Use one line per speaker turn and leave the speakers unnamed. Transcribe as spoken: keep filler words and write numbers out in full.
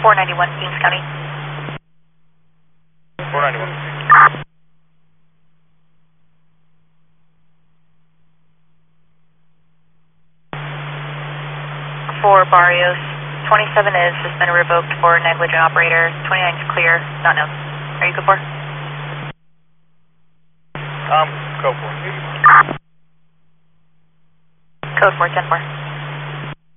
four ninety-one, Kings County.
four ninety-one.
For Barrios, twenty-seven is suspended revoked for negligent operator, twenty-nine is clear, not known. Are you good for?
Um, go for it.
Code four ten four.